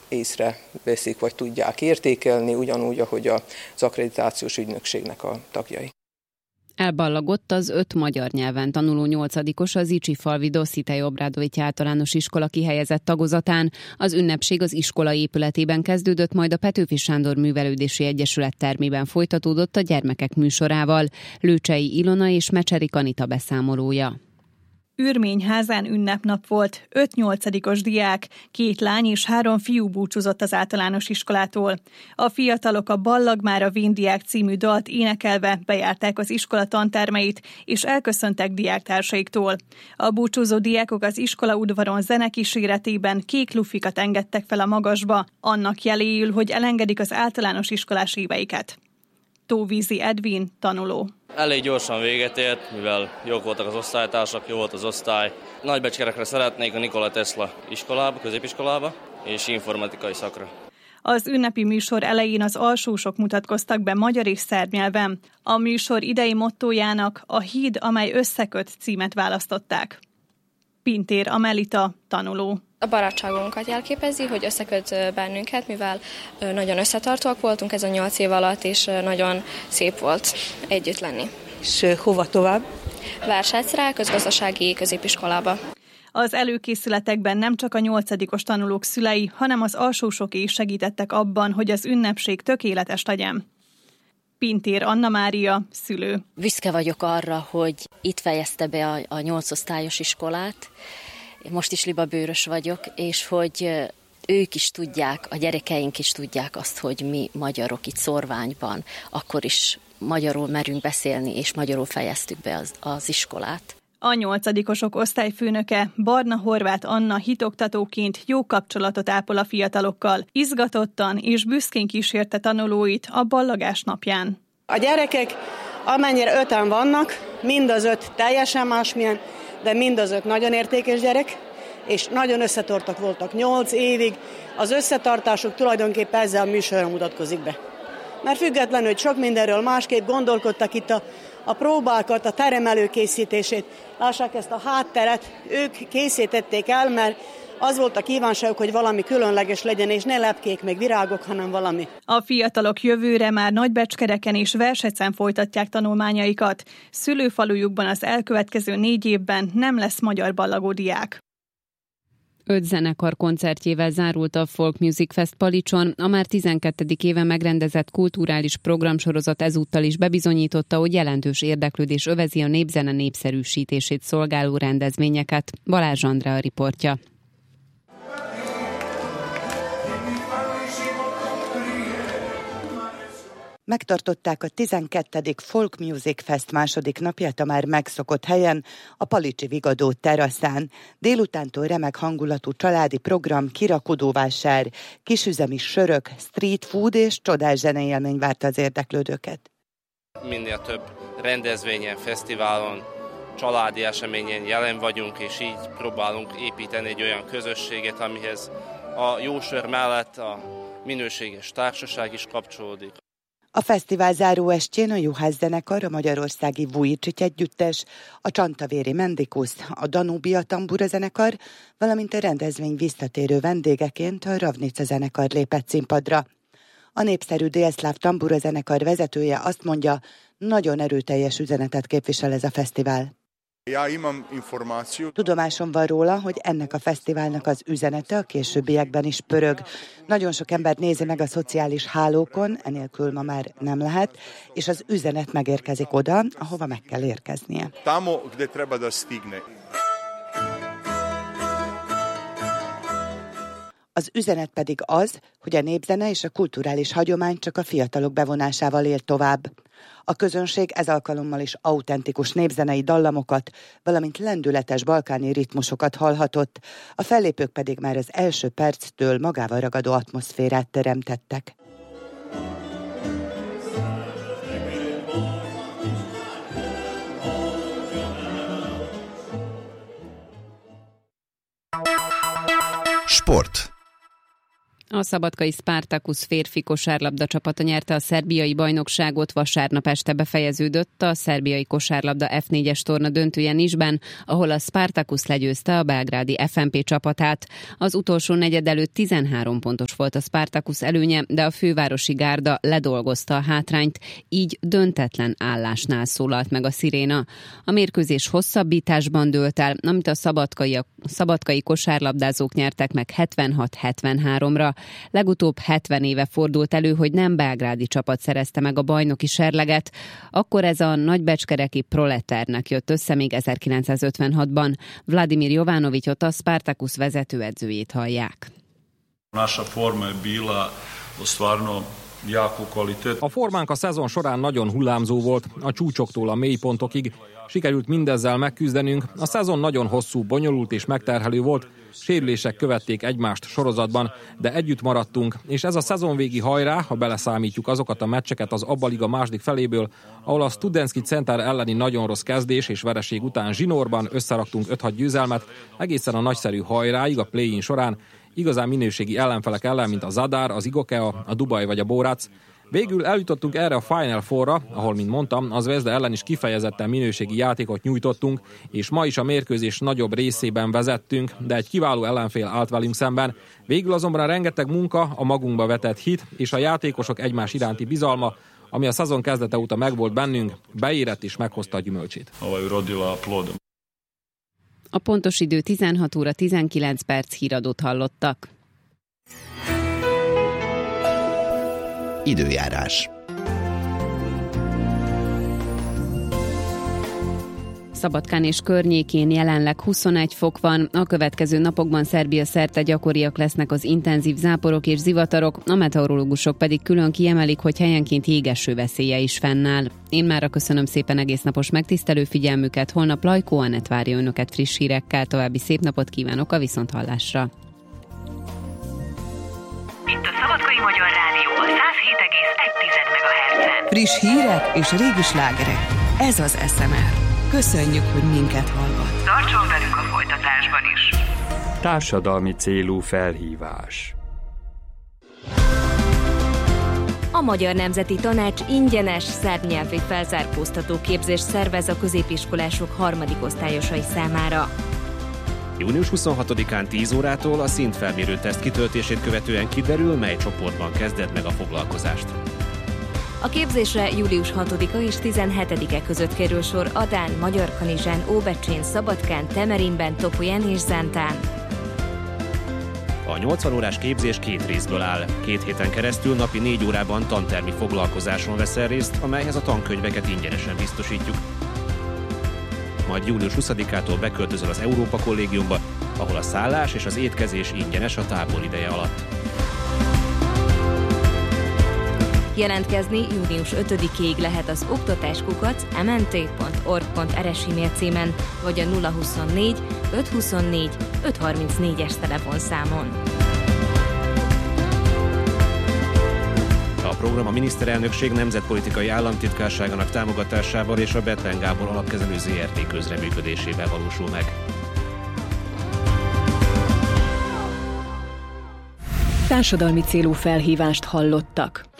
észreveszik, vagy tudják értékelni, ugyanúgy, ahogy az akkreditációs ügynökségnek a tagjai. Elballagott az 5 magyar nyelven tanuló 8-os a Zicsi-falvi Dosszitej Obradovics általános iskola kihelyezett tagozatán. Az ünnepség az iskola épületében kezdődött, majd a Petőfi Sándor Művelődési Egyesület termében folytatódott a gyermekek műsorával. Lőcsei Ilona és Mecserik Anita beszámolója. Ürményházán ünnepnap volt, 5 8-os diák, 2 lány és 3 fiú búcsúzott az általános iskolától. A fiatalok a Ballag már a Véndiák című dalt énekelve bejárták az iskola tantermeit, és elköszöntek diáktársaiktól. A búcsúzó diákok az iskola udvaron zenekíséretében kék lufikat engedtek fel a magasba, annak jeléül, hogy elengedik az általános iskolás éveiket. Tóvízi Edvin, tanuló. Elég gyorsan véget ért, mivel jók voltak az osztálytársak, jó volt az osztály. Nagybecskerekre szeretnék a Nikola Tesla iskolába, középiskolába és informatikai szakra. Az ünnepi műsor elején az alsósok mutatkoztak be magyar és szerb nyelven. A műsor idei mottójának a Híd, amely összeköt címet választották. Pintér Amelita, tanuló. A barátságunkat jelképezi, hogy összeköt bennünket, mivel nagyon összetartóak voltunk ez a 8 év alatt, és nagyon szép volt együtt lenni. És hova tovább? Versenyre, közgazdasági középiskolába. Az előkészületekben nem csak a 8-os tanulók szülei, hanem az alsósok is segítettek abban, hogy az ünnepség tökéletes legyen. Pintér Anna Mária, szülő. Büszke vagyok arra, hogy itt fejezte be a 8 osztályos iskolát. Most is libabőrös vagyok, és hogy ők is tudják, a gyerekeink is tudják azt, hogy mi magyarok itt Szorványban, akkor is magyarul merünk beszélni, és magyarul fejeztük be az iskolát. A 8-osok osztályfőnöke, Barna Horváth Anna hitoktatóként jó kapcsolatot ápol a fiatalokkal, izgatottan és büszkén kísérte tanulóit a ballagás napján. A gyerekek, amennyire 5-en vannak, mind az 5 teljesen másmilyen, de mind az 5 nagyon értékes gyerek, és nagyon összetartak voltak 8 évig. Az összetartásuk tulajdonképpen ezzel a műsorra mutatkozik be. Mert függetlenül, hogy sok mindenről másképp gondolkodtak itt a próbákat, a terem előkészítését. Lássák ezt a hátteret, ők készítették el, mert az volt a kívánságuk, hogy valami különleges legyen, és ne lepkék meg virágok, hanem valami. A fiatalok jövőre már Nagybecskereken és Versecen folytatják tanulmányaikat. Szülőfalujukban az elkövetkező 4 évben nem lesz magyar ballagó diák. 5 zenekar koncertjével zárult a Folk Music Fest Palicson. A már 12. éve megrendezett kulturális programsorozat ezúttal is bebizonyította, hogy jelentős érdeklődés övezi a népzene népszerűsítését szolgáló rendezvényeket. Balázs Andrea riportja. Megtartották a 12. Folk Music Fest második napját a már megszokott helyen, a Palicsi Vigadó teraszán. Délutántól remek hangulatú családi program, kirakodóvásár, kisüzemi sörök, street food és csodás zeneélmény várta az érdeklődőket. Minél több rendezvényen, fesztiválon, családi eseményen jelen vagyunk, és így próbálunk építeni egy olyan közösséget, amihez a jó sör mellett a minőséges társaság is kapcsolódik. A fesztivál záró estjén a Juhász zenekar, a magyarországi Vujicic együttes, a Csantavéri Mendikusz, a Danubia tambura zenekar, valamint a rendezvény visszatérő vendégeként a Ravnica zenekar lépett színpadra. A népszerű délszláv tambura zenekar vezetője azt mondja, nagyon erőteljes üzenetet képvisel ez a fesztivál. Tudomásom van róla, hogy ennek a fesztiválnak az üzenete a későbbiekben is pörög. Nagyon sok ember nézi meg a szociális hálókon, enélkül ma már nem lehet, és az üzenet megérkezik oda, ahova meg kell érkeznie. Az üzenet pedig az, hogy a népzene és a kulturális hagyomány csak a fiatalok bevonásával él tovább. A közönség ez alkalommal is autentikus népzenei dallamokat, valamint lendületes balkáni ritmusokat hallhatott, a fellépők pedig már az első perctől magával ragadó atmoszférát teremtettek. Sport. A szabadkai Spartacus férfi kosárlabda csapata nyerte a szerbiai bajnokságot, vasárnap este befejeződött a szerbiai kosárlabda F4-es torna döntője Niszben, ahol a Spartacus legyőzte a belgrádi FNP csapatát. Az utolsó negyed előtt 13 pontos volt a Spartacus előnye, de a fővárosi gárda ledolgozta a hátrányt, így döntetlen állásnál szólalt meg a sziréna. A mérkőzés hosszabbításban dőlt el, amit a szabadkai kosárlabdázók nyertek meg 76-73-ra. Legutóbb 70 éve fordult elő, hogy nem belgrádi csapat szerezte meg a bajnoki serleget, akkor ez a nagybecskereki Proleternek jött össze még 1956-ban. Vladimir Jovanovićot, a Spartacus vezetőedzőjét hallják. A formánk a szezon során nagyon hullámzó volt, a csúcsoktól a mélypontokig. Sikerült mindezzel megküzdenünk, a szezon nagyon hosszú, bonyolult és megterhelő volt, sérülések követték egymást sorozatban, de együtt maradtunk, és ez a szezonvégi hajrá, ha beleszámítjuk azokat a meccseket az ABBA liga második feléből, ahol a Studenski Center elleni nagyon rossz kezdés és vereség után zsinórban összeraktunk 5-6 győzelmet, egészen a nagyszerű hajráig a play-in során, igazán minőségi ellenfelek ellen, mint a Zadar, az Igokea, a Dubaj vagy a Borac. Végül eljutottunk erre a Final Four-ra, ahol, mint mondtam, az Zvezda ellen is kifejezetten minőségi játékot nyújtottunk, és ma is a mérkőzés nagyobb részében vezettünk, de egy kiváló ellenfél állt velünk szemben. Végül azonban a rengeteg munka, a magunkba vetett hit és a játékosok egymás iránti bizalma, ami a szezon kezdete óta megvolt bennünk, beérett és meghozta a gyümölcsét. A pontos idő 16 óra 19 perc, híradót hallottak. Időjárás. Szabadkán és környékén jelenleg 21 fok van, a következő napokban Szerbia szerte gyakoriak lesznek az intenzív záporok és zivatarok, a meteorológusok pedig külön kiemelik, hogy helyenként jégeső veszélye is fennáll. Én mára köszönöm szépen egésznapos megtisztelő figyelmüket, holnap Lajkó Anett várja önöket friss hírekkel, további szép napot kívánok, a viszonthallásra. Itt a Szabadkai Magyar Rádió a 107,1 MHz-en. Friss hírek és régi slágerek. Ez az SMR. Köszönjük, hogy minket hallgat. Tartson velünk a folytatásban is. Társadalmi célú felhívás. A Magyar Nemzeti Tanács ingyenes szerbnyelvi felzárkóztató képzést szervez a középiskolások harmadikosztályosai számára. Június 26-án 10 órától a szintfelmérő teszt kitöltését követően kiderül, mely csoportban kezded meg a foglalkozást. A képzésre július 6-a és 17-e között kerül sor Adán, Magyarkanizsán, Óbecsén, Szabadkán, Temerinben, Topolyán és Zántán. A 80 órás képzés 2 részből áll. 2 héten keresztül napi 4 órában tantermi foglalkozáson veszel részt, amelyhez a tankönyveket ingyenesen biztosítjuk. Majd július 20-ától beköltözöl az Európa Kollégiumba, ahol a szállás és az étkezés ingyenes a tábor ideje alatt. Jelentkezni június 5-ig lehet az oktatáskukac.mnt.org.rs e-mail címen, vagy a 024 524 534-es telefonszámon. A program a miniszterelnökség nemzetpolitikai államtitkárságának támogatásával és a Bethlen Gábor alapkezelő ZRT közreműködésével valósul meg. Társadalmi célú felhívást hallottak.